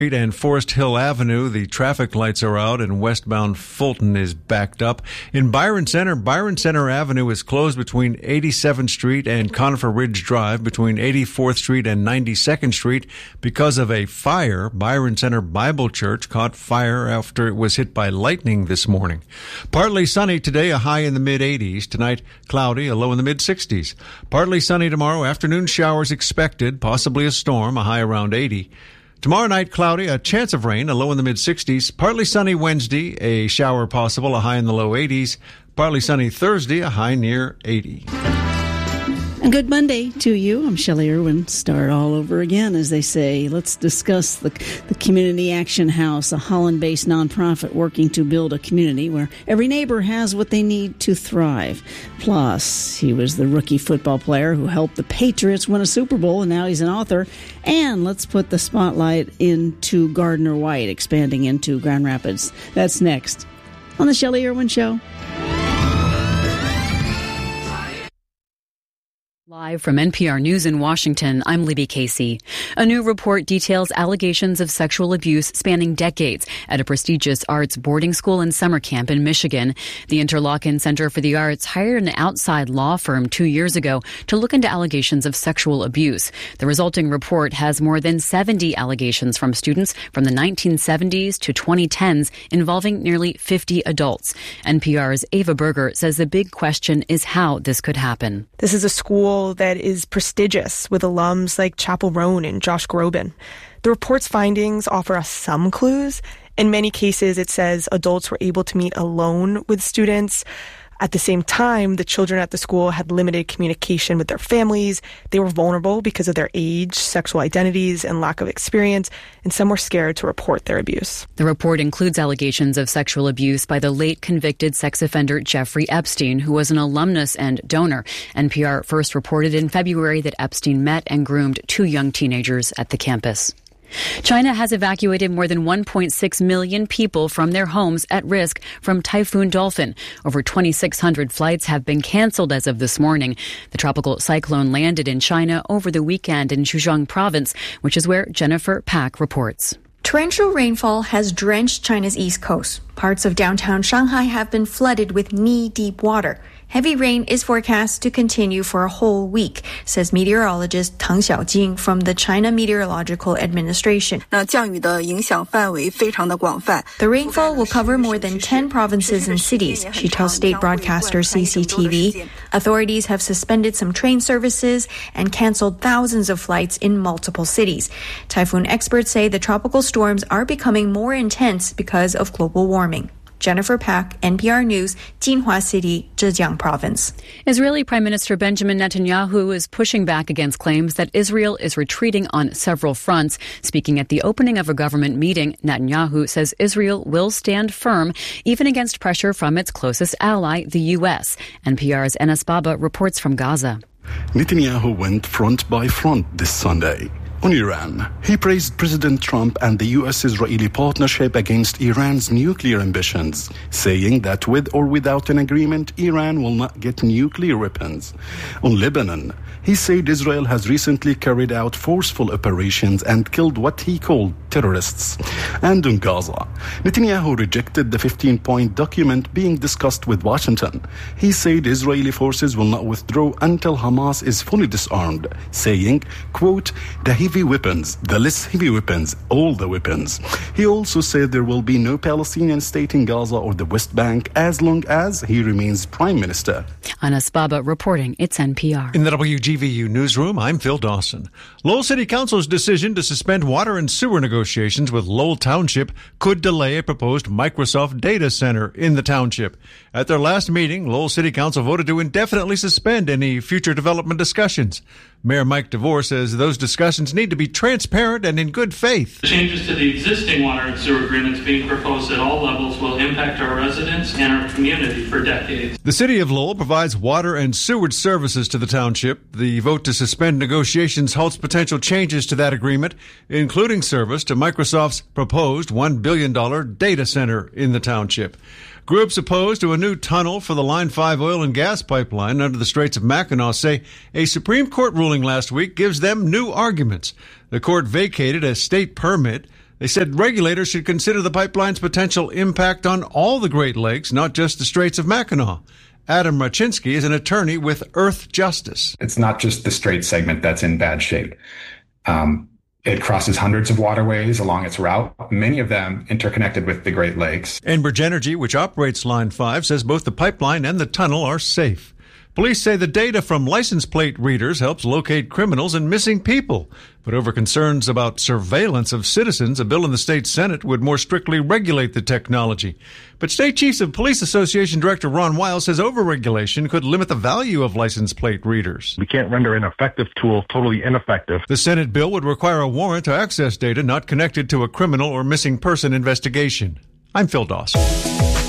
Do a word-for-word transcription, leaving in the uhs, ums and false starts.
and Forest Hill Avenue, the traffic lights are out and westbound Fulton is backed up. In Byron Center, Byron Center Avenue is closed between eighty-seventh Street and Conifer Ridge Drive, between eighty-fourth Street and ninety-second Street because of a fire. Byron Center Bible Church caught fire after it was hit by lightning this morning. Partly sunny today, a high in the mid eighties. Tonight, cloudy, a low in the mid sixties. Partly sunny tomorrow, afternoon showers expected, possibly a storm, a high around eighty. Tomorrow night, cloudy, a chance of rain, a low in the mid sixties. Partly sunny Wednesday, a shower possible, a high in the low eighties. Partly sunny Thursday, a high near eighty. And good Monday to you. I'm Shelley Irwin. Start all over again, as they say. Let's discuss the, the Community Action House, a Holland-based nonprofit working to build a community where every neighbor has what they need to thrive. Plus, he was the rookie football player who helped the Patriots win a Super Bowl, and now he's an author. And let's put the spotlight into Gardner White, expanding into Grand Rapids. That's next on the Shelley Irwin Show. Live from N P R News in Washington, I'm Libby Casey. A new report details allegations of sexual abuse spanning decades at a prestigious arts boarding school and summer camp in Michigan. The Interlochen Center for the Arts hired an outside law firm two years ago to look into allegations of sexual abuse. The resulting report has more than seventy allegations from students from the nineteen seventies to twenty tens involving nearly fifty adults. N P R's Ava Berger says the big question is how this could happen. This is a school that is prestigious with alums like Chappell Roan and Josh Groban. The report's findings offer us some clues. In many cases, it says adults were able to meet alone with students. At the same time, the children at the school had limited communication with their families. They were vulnerable because of their age, sexual identities, and lack of experience, and some were scared to report their abuse. The report includes allegations of sexual abuse by the late convicted sex offender Jeffrey Epstein, who was an alumnus and donor. N P R first reported in February that Epstein met and groomed two young teenagers at the campus. China has evacuated more than one point six million people from their homes at risk from Typhoon Dolphin. Over twenty-six hundred flights have been canceled as of this morning. The tropical cyclone landed in China over the weekend in Zhejiang province, which is where Jennifer Pack reports. Torrential rainfall has drenched China's east coast. Parts of downtown Shanghai have been flooded with knee-deep water. Heavy rain is forecast to continue for a whole week, says meteorologist Tang Xiaojing from the China Meteorological Administration. The rainfall will cover more than ten provinces and cities, she tells state broadcaster C C T V. Authorities have suspended some train services and canceled thousands of flights in multiple cities. Typhoon experts say the tropical storms are becoming more intense because of global warming. Jennifer Pack, N P R News, Jinhua City, Zhejiang Province. Israeli Prime Minister Benjamin Netanyahu is pushing back against claims that Israel is retreating on several fronts. Speaking at the opening of a government meeting, Netanyahu says Israel will stand firm, even against pressure from its closest ally, the U S. N P R's Enes Baba reports from Gaza. Netanyahu went front by front this Sunday. On Iran, he praised President Trump and the U S-Israeli partnership against Iran's nuclear ambitions, saying that with or without an agreement, Iran will not get nuclear weapons. On Lebanon, he said Israel has recently carried out forceful operations and killed what he called terrorists. And on Gaza, Netanyahu rejected the fifteen-point document being discussed with Washington. He said Israeli forces will not withdraw until Hamas is fully disarmed, saying, quote, the heavy weapons, the less heavy weapons, all the weapons. He also said there will be no Palestinian state in Gaza or the West Bank as long as he remains prime minister. Enes Baba reporting. It's N P R. In the W G V U newsroom, I'm Phil Dawson. Lowell City Council's decision to suspend water and sewer negotiations with Lowell Township could delay a proposed Microsoft data center in the township. At their last meeting, Lowell City Council voted to indefinitely suspend any future development discussions. Mayor Mike DeVore says those discussions need to be transparent and in good faith. The changes to the existing water and sewer agreements being proposed at all levels will impact our residents and our community for decades. The city of Lowell provides water and sewage services to the township. The vote to suspend negotiations halts potential changes to that agreement, including service to Microsoft's proposed one billion dollars data center in the township. Groups opposed to a new tunnel for the Line five oil and gas pipeline under the Straits of Mackinac say a Supreme Court ruling last week gives them new arguments. The court vacated a state permit They said regulators should consider the pipeline's potential impact on all the Great Lakes, not just the Straits of Mackinac. Adam Rachinsky is an attorney with Earth Justice. It's not just the Strait segment that's in bad shape. Um, it crosses hundreds of waterways along its route, many of them interconnected with the Great Lakes. Enbridge Energy, which operates Line five, says both the pipeline and the tunnel are safe. Police say the data from license plate readers helps locate criminals and missing people. But over concerns about surveillance of citizens, a bill in the state Senate would more strictly regulate the technology. But State Chiefs of Police Association Director Ron Wiles says overregulation could limit the value of license plate readers. We can't render an effective tool totally ineffective. The Senate bill would require a warrant to access data not connected to a criminal or missing person investigation. I'm Phil Dawson.